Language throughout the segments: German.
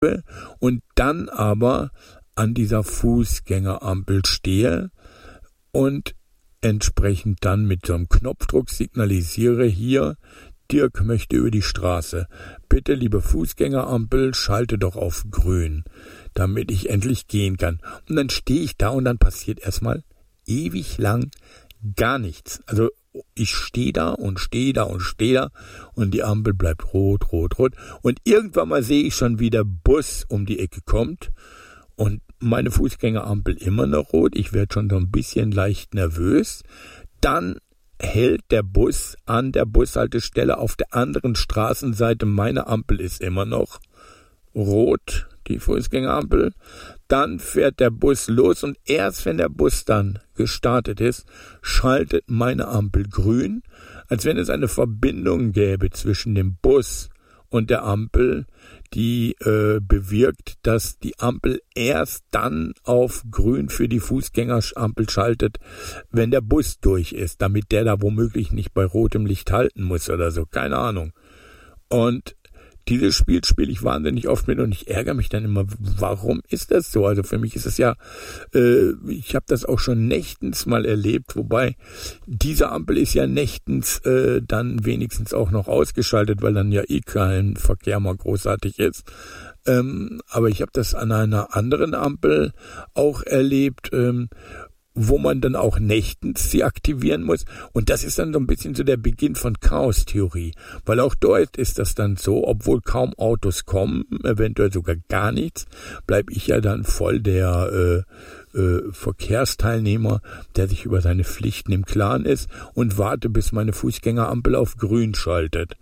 und dann aber an dieser Fußgängerampel stehe und entsprechend dann mit so einem Knopfdruck signalisiere, hier, Dirk möchte über die Straße. Bitte, liebe Fußgängerampel, schalte doch auf grün, damit ich endlich gehen kann. Und dann stehe ich da und dann passiert erstmal ewig lang gar nichts. Also ich stehe da und stehe da und stehe da und die Ampel bleibt rot, rot, rot. Und irgendwann mal sehe ich schon, wie der Bus um die Ecke kommt und meine Fußgängerampel immer noch rot. Ich werde schon so ein bisschen leicht nervös. Dann hält der Bus an der Bushaltestelle auf der anderen Straßenseite. Meine Ampel ist immer noch rot, die Fußgängerampel. Dann fährt der Bus los und erst wenn der Bus dann gestartet ist, schaltet meine Ampel grün, als wenn es eine Verbindung gäbe zwischen dem Bus und der Ampel, die bewirkt, dass die Ampel erst dann auf grün für die Fußgängerampel schaltet, wenn der Bus durch ist, damit der da womöglich nicht bei rotem Licht halten muss oder so, keine Ahnung. Und dieses Spiel spiele ich wahnsinnig oft mit und ich ärgere mich dann immer, warum ist das so? Also für mich ist es ja, ich habe das auch schon nächtens mal erlebt, wobei diese Ampel ist ja nächtens dann wenigstens auch noch ausgeschaltet, weil dann ja eh kein Verkehr mal großartig ist. Aber ich habe das an einer anderen Ampel auch erlebt, wo man dann auch nächtens sie aktivieren muss. Und das ist dann so ein bisschen so der Beginn von Chaos-Theorie. Weil auch dort ist das dann so, obwohl kaum Autos kommen, eventuell sogar gar nichts, bleibe ich ja dann voll der Verkehrsteilnehmer, der sich über seine Pflichten im Klaren ist und warte, bis meine Fußgängerampel auf grün schaltet.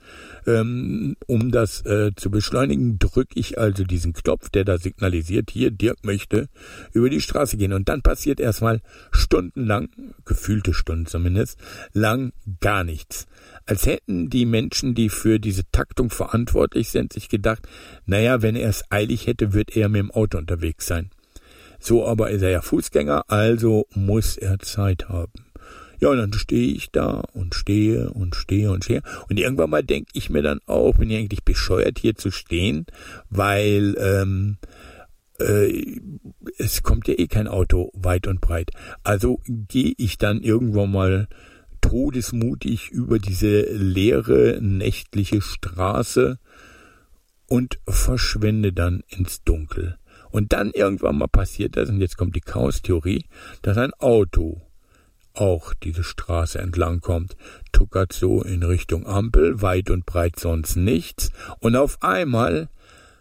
Um das zu beschleunigen, drücke ich also diesen Knopf, der da signalisiert, hier, Dirk möchte über die Straße gehen. Und dann passiert erstmal stundenlang, gefühlte Stunden zumindest, lang gar nichts. Als hätten die Menschen, die für diese Taktung verantwortlich sind, sich gedacht, naja, wenn er es eilig hätte, wird er mit dem Auto unterwegs sein. So aber ist er ja Fußgänger, also muss er Zeit haben. Ja, und dann stehe ich da und stehe und stehe und stehe. Und irgendwann mal denke ich mir dann auch, bin ich eigentlich bescheuert, hier zu stehen, weil es kommt ja eh kein Auto weit und breit. Also gehe ich dann irgendwann mal todesmutig über diese leere nächtliche Straße und verschwinde dann ins Dunkel. Und dann irgendwann mal passiert das, und jetzt kommt die Chaos-Theorie, dass ein Auto auch diese Straße entlang kommt, tuckert so in Richtung Ampel, weit und breit sonst nichts, und auf einmal,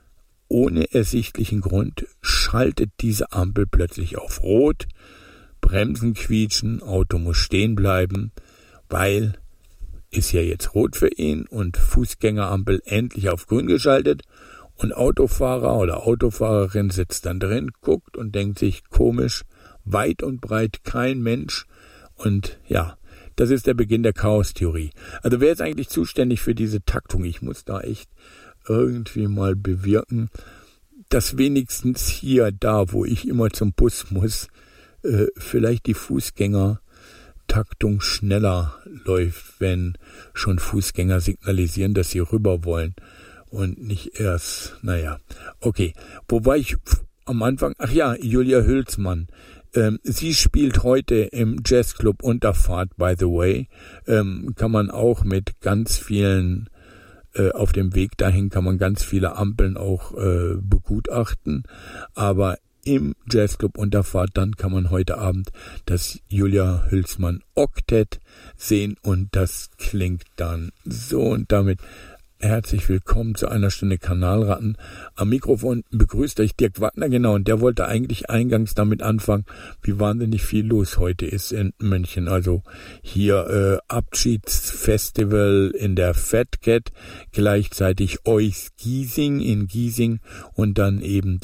ohne ersichtlichen Grund, schaltet diese Ampel plötzlich auf Rot, Bremsen quietschen, Auto muss stehen bleiben, weil ist ja jetzt rot für ihn und Fußgängerampel endlich auf grün geschaltet. Und Autofahrer oder Autofahrerin sitzt dann drin, guckt und denkt sich, komisch, weit und breit kein Mensch. Und ja, das ist der Beginn der Chaos-Theorie. Also wer ist eigentlich zuständig für diese Taktung? Ich muss da echt irgendwie mal bewirken, dass wenigstens hier, da wo ich immer zum Bus muss, vielleicht die Fußgängertaktung schneller läuft, wenn schon Fußgänger signalisieren, dass sie rüber wollen. Und nicht erst, naja, okay. Wobei ich am Anfang, ach ja, Julia Hülsmann, sie spielt heute im Jazzclub Unterfahrt, by the way, kann man auch mit ganz vielen, auf dem Weg dahin kann man ganz viele Ampeln auch begutachten, aber im Jazzclub Unterfahrt, dann kann man heute Abend das Julia Hülsmann Oktett sehen und das klingt dann so und damit herzlich willkommen zu einer Stunde Kanalratten. Am Mikrofon begrüßt euch Dirk Wagner, genau, und der wollte eigentlich eingangs damit anfangen, wie wahnsinnig viel los heute ist in München. Also hier Abschiedsfestival in der Fat Cat, gleichzeitig Euskissing in Giesing und dann eben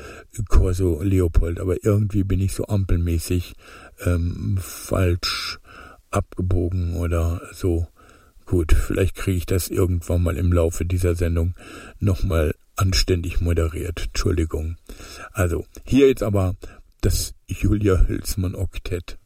Corso Leopold. Aber irgendwie bin ich so ampelmäßig falsch abgebogen oder so. Gut, vielleicht kriege ich das irgendwann mal im Laufe dieser Sendung nochmal anständig moderiert. Entschuldigung. Also, hier jetzt aber das Julia Hülsmann Oktett.